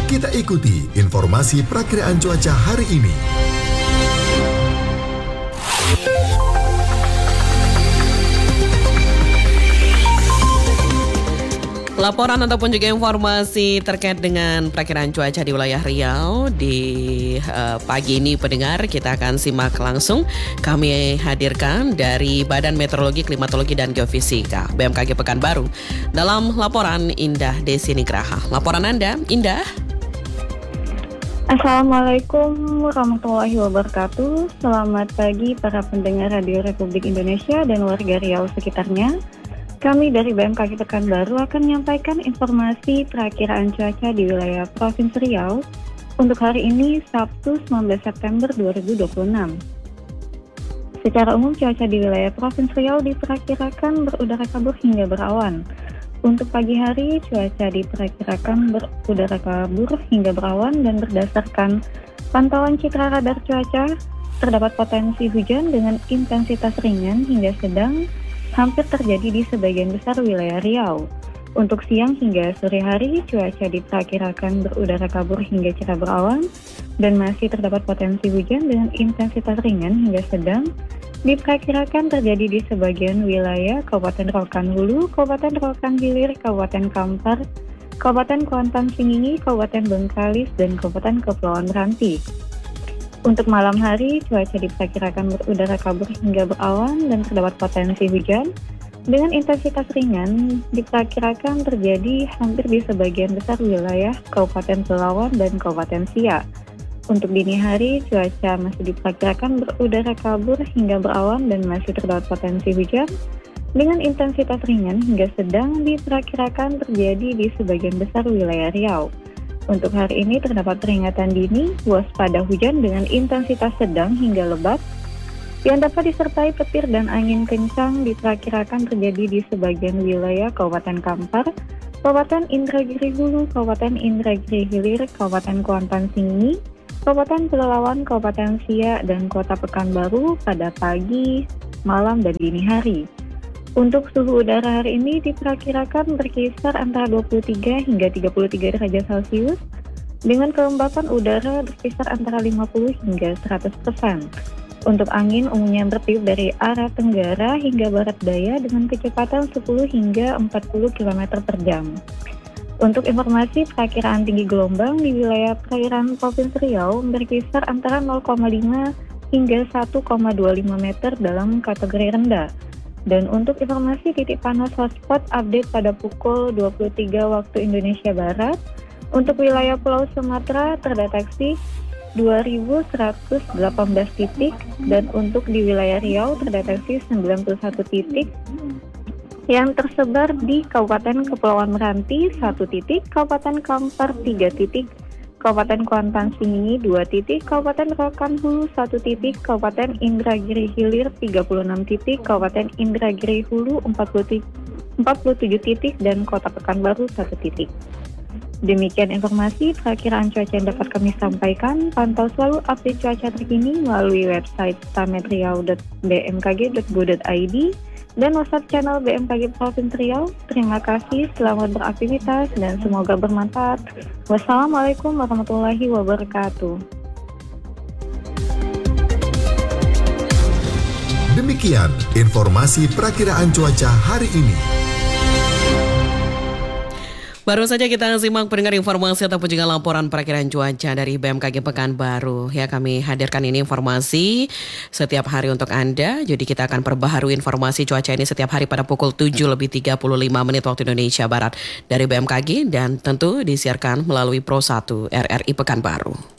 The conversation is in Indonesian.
Kita ikuti informasi perakiraan cuaca hari ini. Laporan ataupun juga informasi terkait dengan perakiraan cuaca di wilayah Riau di pagi ini pendengar kita akan simak langsung. Kami hadirkan dari Badan Meteorologi, Klimatologi dan Geofisika BMKG Pekanbaru dalam laporan Indah Desi Nigraha. Laporan Anda, Indah. Assalamualaikum warahmatullahi wabarakatuh. Selamat pagi para pendengar Radio Republik Indonesia dan warga Riau sekitarnya. Kami dari BMKG Pekanbaru akan menyampaikan informasi perakiraan cuaca di wilayah Provinsi Riau untuk hari ini Sabtu 19 September 2026. Secara umum cuaca di wilayah Provinsi Riau diperkirakan berudara kabur hingga berawan. Untuk pagi hari cuaca diperkirakan berudara kabur hingga berawan dan berdasarkan pantauan citra radar cuaca terdapat potensi hujan dengan intensitas ringan hingga sedang hampir terjadi di sebagian besar wilayah Riau. Untuk siang hingga sore hari, cuaca diperkirakan berudara kabur hingga cerah berawan dan masih terdapat potensi hujan dengan intensitas ringan hingga sedang diperkirakan terjadi di sebagian wilayah Kabupaten Rokan Hulu, Kabupaten Rokan Hilir, Kabupaten Kampar, Kabupaten Kuantan Singingi, Kabupaten Bengkalis, dan Kabupaten Kepulauan Meranti. Untuk malam hari, cuaca diperkirakan berudara kabur hingga berawan dan terdapat potensi hujan dengan intensitas ringan diperkirakan terjadi hampir di sebagian besar wilayah Kabupaten Pelawar dan Kabupaten Siak. Untuk dini hari, cuaca masih diperkirakan berudara kabur hingga berawan dan masih terdapat potensi hujan dengan intensitas ringan hingga sedang diperkirakan terjadi di sebagian besar wilayah Riau. Untuk hari ini terdapat peringatan dini waspada hujan dengan intensitas sedang hingga lebat yang dapat disertai petir dan angin kencang diperkirakan terjadi di sebagian wilayah Kabupaten Kampar, Kabupaten Indragiri Hulu, Kabupaten Indragiri Hilir, Kabupaten Kuantan Singingi, Kabupaten Pelalawan, Kabupaten Siak, dan Kota Pekanbaru pada pagi, malam, dan dini hari. Untuk suhu udara hari ini diperkirakan berkisar antara 23 hingga 33 derajat Celcius dengan kelembapan udara berkisar antara 50 hingga 100%. Untuk angin umumnya bertiup dari arah tenggara hingga barat daya dengan kecepatan 10 hingga 40 km per jam. Untuk informasi perakiraan tinggi gelombang di wilayah perairan Provinsi Riau berkisar antara 0,5 hingga 1,25 meter dalam kategori rendah. Dan untuk informasi titik panas hotspot update pada pukul 23 waktu Indonesia Barat, untuk wilayah Pulau Sumatera terdeteksi 2.118 titik dan untuk di wilayah Riau terdeteksi 91 titik yang tersebar di Kabupaten Kepulauan Meranti 1 titik, Kabupaten Kampar 3 titik, Kabupaten Kuantan Singingi 2 titik, Kabupaten Rokan Hulu 1 titik, Kabupaten Indragiri Hilir 36 titik, Kabupaten Indragiri Hulu 47 titik, dan Kota Pekanbaru 1 titik. Demikian informasi perakiraan cuaca yang dapat kami sampaikan. Pantau selalu update cuaca terkini melalui website stametriau.bmkg.go.id dan WhatsApp channel BMKG Provinsi Riau. Terima kasih, selamat beraktivitas dan semoga bermanfaat. Wassalamualaikum warahmatullahi wabarakatuh. Demikian informasi perakiraan cuaca hari ini. Baru saja kita simak pendengar informasi ataupun juga laporan perakiraan cuaca dari BMKG Pekanbaru. Ya, kami hadirkan ini informasi setiap hari untuk Anda. Jadi kita akan perbaharui informasi cuaca ini setiap hari pada pukul 7:35 waktu Indonesia Barat dari BMKG dan tentu disiarkan melalui Pro 1 RRI Pekanbaru.